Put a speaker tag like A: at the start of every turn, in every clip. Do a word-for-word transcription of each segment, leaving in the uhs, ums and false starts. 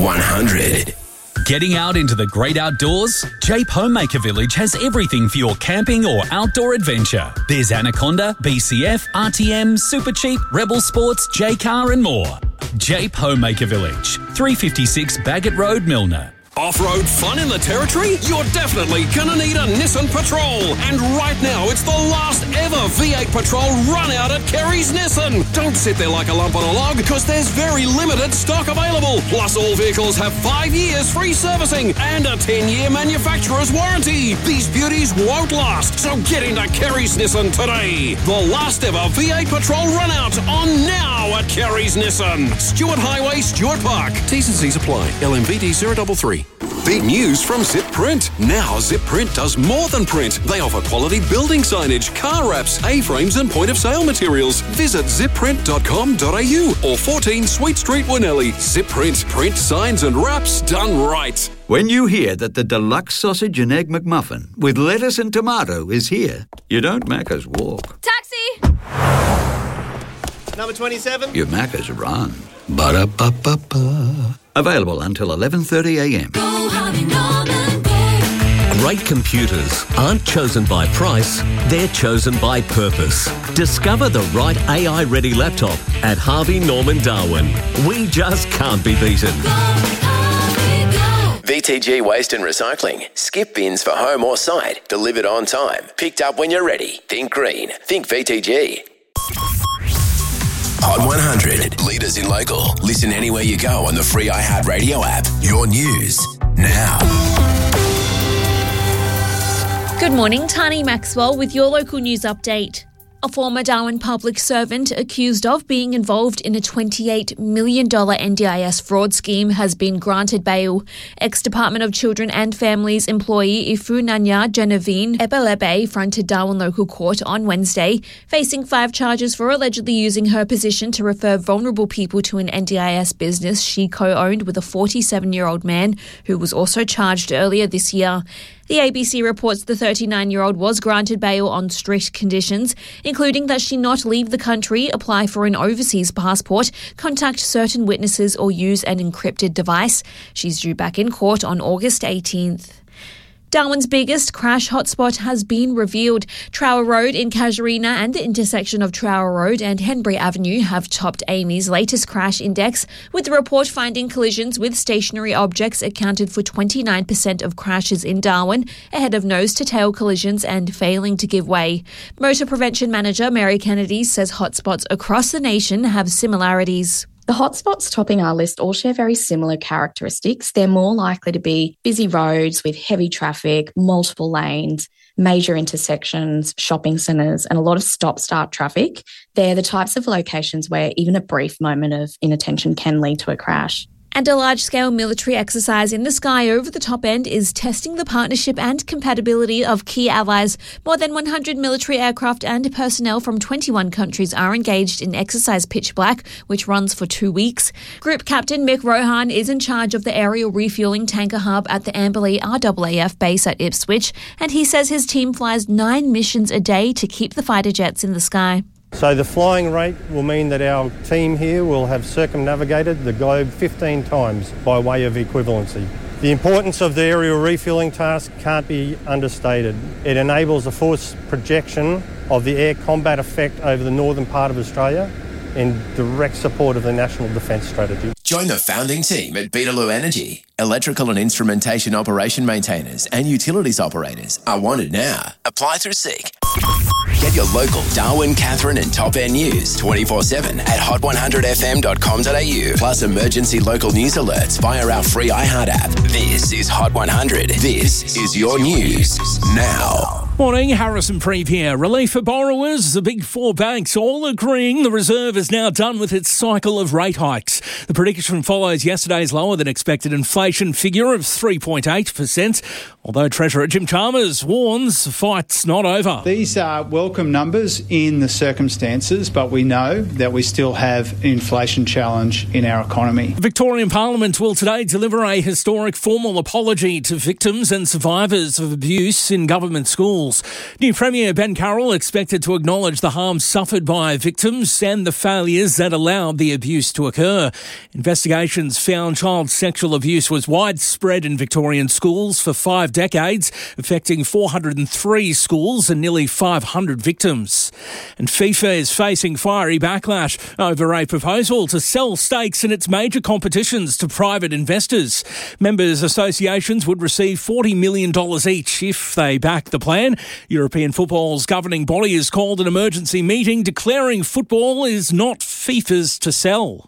A: one hundred.
B: Getting out into the great outdoors? Jape Homemaker Village has everything for your camping or outdoor adventure. There's Anaconda, B C F, R T M, Super Cheap, Rebel Sports, J-Car and more. Jape Homemaker Village, three fifty-six Bagot Road, Milner.
C: Off-road fun in the Territory? You're definitely gonna need a Nissan Patrol. And right now, it's the last ever V eight Patrol run out at Kerry's Nissan. Don't sit there like a lump on a log, because there's very limited stock available. Plus, all vehicles have five years free servicing and a ten-year manufacturer's warranty. These beauties won't last, so get into Kerry's Nissan today. The last ever V eight Patrol run out on now at Kerry's Nissan. Stewart Highway, Stewart Park. T's and C's apply. L M V D zero three three. Big news from Zip Print. Now Zip Print does more than print. They offer quality building signage, car wraps, A-frames and point-of-sale materials. Visit zip print dot com dot a u or fourteen Sweet Street, Winnelly. Zip Print. Print signs and wraps done right.
D: When you hear that the deluxe sausage and egg McMuffin with lettuce and tomato is here, you don't Macca's walk.
E: Taxi!
F: Number twenty-seven.
D: You Macca's run. Ba-da-ba-ba-ba. Available until eleven thirty a m.
E: Go Harvey Norman, go.
G: Great computers aren't chosen by price, they're chosen by purpose. Discover the right A I-ready laptop at Harvey Norman Darwin. We just can't be beaten.
E: Go Harvey, go.
A: V T G Waste and Recycling. Skip bins for home or site. Delivered on time. Picked up when you're ready. Think green. Think V T G. Hot one hundred. Leaders in local. Listen anywhere you go on the free iHeartRadio app. Your news now.
H: Good morning, Tani Maxwell with your local news update. A former Darwin public servant accused of being involved in a twenty-eight million dollars N D I S fraud scheme has been granted bail. Ex-Department of Children and Families employee Ifunanya Genevieve Ebelebe fronted Darwin local court on Wednesday, facing five charges for allegedly using her position to refer vulnerable people to an N D I S business she co-owned with a forty-seven-year-old man who was also charged earlier this year. The A B C reports the thirty-nine-year-old was granted bail on strict conditions, including that she not leave the country, apply for an overseas passport, contact certain witnesses or use an encrypted device. She's due back in court on August eighteenth. Darwin's biggest crash hotspot has been revealed. Trower Road in Casuarina and the intersection of Trower Road and Henbury Avenue have topped Amy's latest crash index, with the report finding collisions with stationary objects accounted for twenty-nine percent of crashes in Darwin, ahead of nose-to-tail collisions and failing to give way. Motor Prevention Manager Mary Kennedy says hotspots across the nation have similarities.
I: The hotspots topping our list all share very similar characteristics. They're more likely to be busy roads with heavy traffic, multiple lanes, major intersections, shopping centres, and a lot of stop-start traffic. They're the types of locations where even a brief moment of inattention can lead to a crash.
H: And a large-scale military exercise in the sky over the top end is testing the partnership and compatibility of key allies. More than one hundred military aircraft and personnel from twenty-one countries are engaged in Exercise Pitch Black, which runs for two weeks. Group Captain Mick Rohan is in charge of the aerial refuelling tanker hub at the Amberley R A A F base at Ipswich, and he says his team flies nine missions a day to keep the fighter jets in the sky.
J: So the flying rate will mean that our team here will have circumnavigated the globe fifteen times by way of equivalency. The importance of the aerial refuelling task can't be understated. It enables a force projection of the air combat effect over the northern part of Australia in direct support of the National Defence Strategy.
A: Join the founding team at Beetaloo Energy. Electrical and instrumentation operation maintainers and utilities operators are wanted now. Apply through Seek. Get your local Darwin, Catherine and Top End news twenty-four seven at hot one hundred f m dot com dot a u. Plus emergency local news alerts via our free iHeart app. This is Hot one hundred. This is your news now.
K: Morning, Harrison Preeve here. Relief for borrowers. The big four banks all agreeing the Reserve is now done with its cycle of rate hikes. The prediction follows yesterday's lower than expected inflation figure of three point eight percent, although Treasurer Jim Chalmers warns the fight's not over.
L: These are welcome numbers in the circumstances, but we know that we still have an inflation challenge in our economy.
K: The Victorian Parliament will today deliver a historic formal apology to victims and survivors of abuse in government schools. schools. New Premier Ben Carroll expected to acknowledge the harm suffered by victims and the failures that allowed the abuse to occur. Investigations found child sexual abuse was widespread in Victorian schools for five decades, affecting four hundred three schools and nearly five hundred victims. And FIFA is facing fiery backlash over a proposal to sell stakes in its major competitions to private investors. Members' associations would receive forty million dollars each if they back the plan. European football's governing body has called an emergency meeting declaring football is not FIFA's to sell.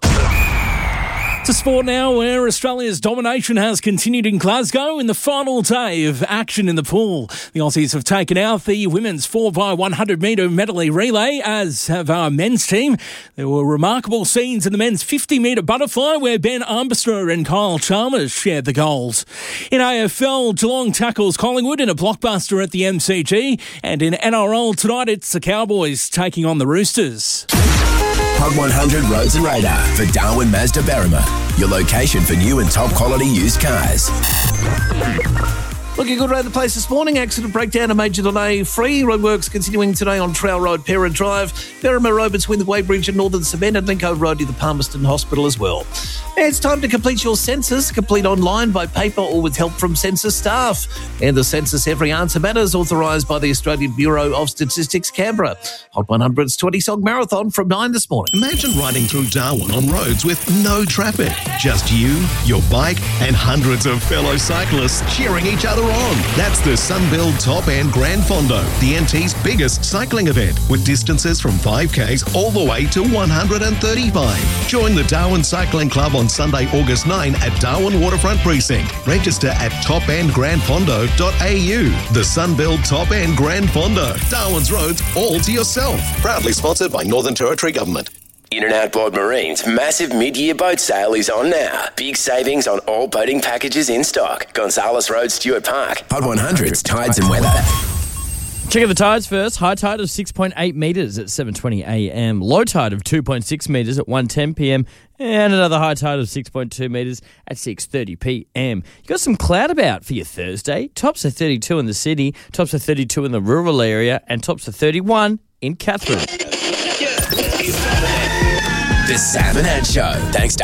K: To sport now, where Australia's domination has continued in Glasgow in the final day of action in the pool. The Aussies have taken out the women's four by one hundred metre medley relay, as have our men's team. There were remarkable scenes in the men's fifty metre butterfly where Ben Armbruster and Kyle Chalmers shared the gold. In A F L, Geelong tackles Collingwood in a blockbuster at the M C G. And in N R L tonight, it's the Cowboys taking on the Roosters.
A: Hot one hundred Roads and Radar for Darwin Mazda Berrima, your location for new and top quality used cars.
M: Looking good around the place this morning. Accident breakdown, a major delay free. Roadworks continuing today on Trail Road, Parent Drive, Berrima Road between the Weybridge and Northern Cement, and Lincoln Road near the Palmerston Hospital as well. It's time to complete your census. Complete online, by paper, or with help from census staff. And the census Every Answer Matters, authorised by the Australian Bureau of Statistics, Canberra. Hot one hundred's twenty song marathon from nine this morning.
N: Imagine riding through Darwin on roads with no traffic. Just you, your bike, and hundreds of fellow cyclists cheering each other on. That's the Sunbuild Top End Grand Fondo, the N T's biggest cycling event, with distances from five Ks all the way to one hundred thirty-five. Join the Darwin Cycling Club on Sunday, August ninth at Darwin Waterfront Precinct. Register at top end grand fondo dot a u. The Sunbuild Top End Grand Fondo. Darwin's roads all to yourself. Proudly sponsored by Northern Territory Government.
A: In and Outboard Marine's massive mid-year boat sale is on now. Big savings on all boating packages in stock. Gonzales Road, Stuart Park. Hot one hundred's Tides and Weather.
O: Check out the tides first. High tide of six point eight metres at seven twenty a m. Low tide of two point six metres at one ten p m. And another high tide of six point two metres at six thirty p m. You got some cloud about for your Thursday. Tops are thirty-two in the city, tops are thirty-two in the rural area, and tops are thirty-one in Catherine.
A: The Sam and Ed Show. Thanks to